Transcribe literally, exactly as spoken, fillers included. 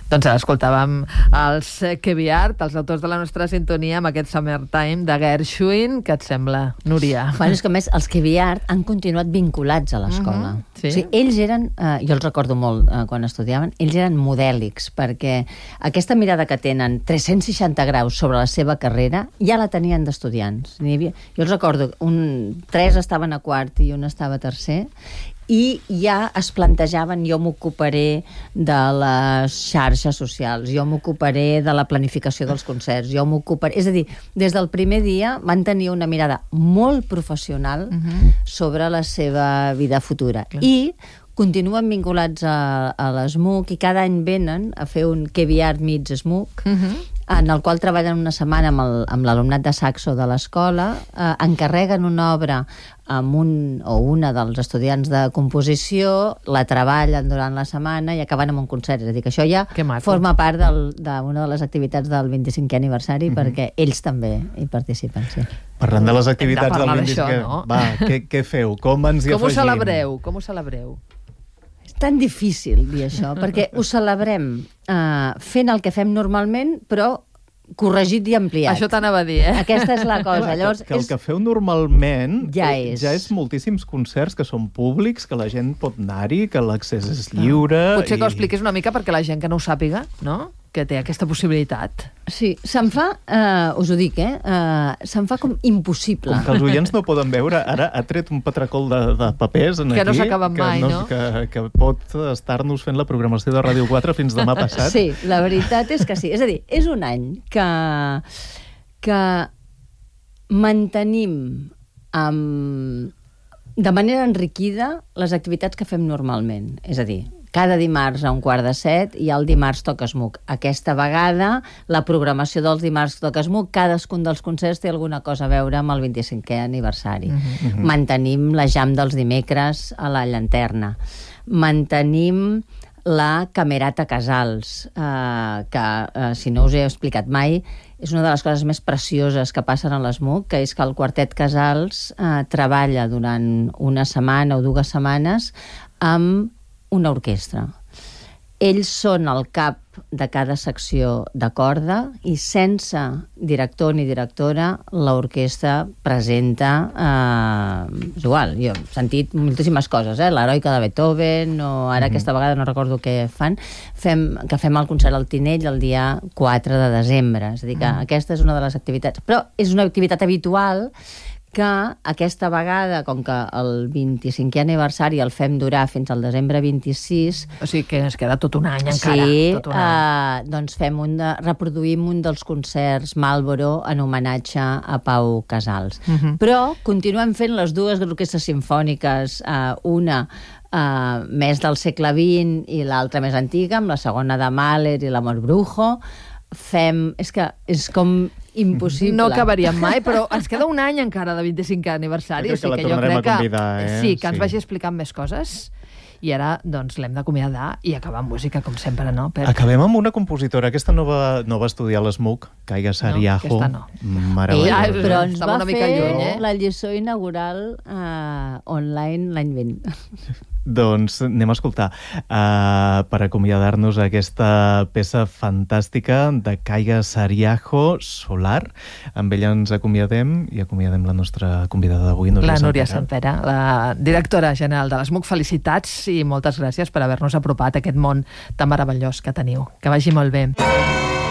Doncs ara escoltàvem els Heavy Art, els autors de la nostra sintonia, amb aquest Summertime de Gershwin. Què et sembla, Núria? Bueno, és que a més els Heavy Art han continuat vinculats a l'escola. Uh-huh. Sí. O sigui, ells eren, eh, jo els recordo molt eh, quan estudiaven, ells eren modèlics, perquè aquesta mirada que tenen tres-cents seixanta graus sobre la seva carrera ja la tenien d'estudiants. N'hi havia, jo els recordo, un, tres estaven a quart i un estava a tercer, i ja es plantejaven, jo m'ocuparé de les xarxes socials, jo m'ocuparé de la planificació dels concerts, jo m'ocuparé... És a dir, des del primer dia van tenir una mirada molt professional uh-huh. sobre la seva vida futura. Clar. I continuen vinculats a, a l'ESMUC i cada any venen a fer un Heavy Art Meets ESMUC, uh-huh. en el qual treballen una setmana amb, el, amb l'alumnat de saxo de l'escola, eh, encarreguen una obra amb un o una dels estudiants de composició, la treballen durant la setmana i acaben amb un concert. És a dir, que això ja forma part d'una de les activitats del vint-i-cinquè aniversari, mm-hmm. perquè ells també hi participen, sí. Parlant de les activitats de del vint-i-cinquè, no? Va, què, què feu? Com ens hi Com afegim? ho celebreu? Com ho celebreu? És tan difícil dir això, perquè ho celebrem eh, fent el que fem normalment, però corregit i ampliat. Això t'anava a dir, eh? Aquesta és la cosa. Llavors, que, que el és... que feu normalment ja és. ja és moltíssims concerts que són públics, que la gent pot anar-hi, que l'accés és lliure... Potser que i... ho expliquis una mica perquè la gent que no ho sàpiga, no?, que té aquesta possibilitat. Sí, se'n fa, eh, us ho dic, eh, eh, se'n fa com impossible. Com que els oients no poden veure, ara ha tret un patracol de, de papers en que aquí... no s'acaben mai, no? Que, que pot estar-nos fent la programació de Ràdio quatre fins demà passat. Sí, la veritat és que sí. És a dir, és un any que, que mantenim amb, de manera enriquida les activitats que fem normalment. És a dir, cada dimarts a un quart de set i el dimarts toca ESMUC. Aquesta vegada, la programació dels dimarts toca ESMUC, cadascun dels concerts té alguna cosa a veure amb el vint-i-cinquè aniversari. Uh-huh. Mantenim la jam dels dimecres a la llanterna. Mantenim la Camerata Casals, eh, que, eh, si no us he explicat mai, és una de les coses més precioses que passen a l'ESMUC, que és que el Quartet Casals eh, treballa durant una setmana o dues setmanes amb una orquestra. Ells són el cap de cada secció de corda i sense director ni directora l'orquestra presenta eh, és igual, jo he sentit moltíssimes coses, eh? L'Heroica de Beethoven o ara mm-hmm. aquesta vegada no recordo què fan, fem, que fem el concert al Tinell el dia quatre de desembre, és a dir que mm. aquesta és una de les activitats, però és una activitat habitual que aquesta vegada, com que el vint-i-cinquè aniversari el fem durar fins al desembre vint-i-sis... O sigui que ens queda tot un any encara. Sí, tot un any. Eh, doncs fem un de, reproduïm un dels concerts Marlboro en homenatge a Pau Casals. Uh-huh. Però continuem fent les dues orquestres simfòniques, eh, una eh, més del segle vint i l'altra més antiga, amb la segona de Mahler i l'Amor Brujo. Fem... És que és com impossible. No acabaríem mai, però ens queda un any encara de vint-i-cinquè aniversari. Jo crec que la tornarem a convidar, eh? Sí, que ens Sí. vagi explicant més coses. I ara, doncs, l'hem d'acomiadar i acabar amb música, com sempre, no? Per... Acabem amb una compositora. Aquesta no va, no va estudiar a l'ESMUC, Kaiga Sariaho. No, aquesta no. Meravellosa. Eh, però ens Estava va una mica fer lluny, eh? la lliçó inaugural eh, online l'any vint. Doncs anem a escoltar uh, per acomiadar-nos aquesta peça fantàstica de Kaiga Sariaho, Solar. Amb ella ens acomiadem i acomiadem la nostra convidada d'avui, Núria La Núria Sempere. Sempere, la directora general de l'ESMUC. Felicitats i moltes gràcies per haver-nos apropat a aquest món tan meravellós que teniu. Que vagi molt bé.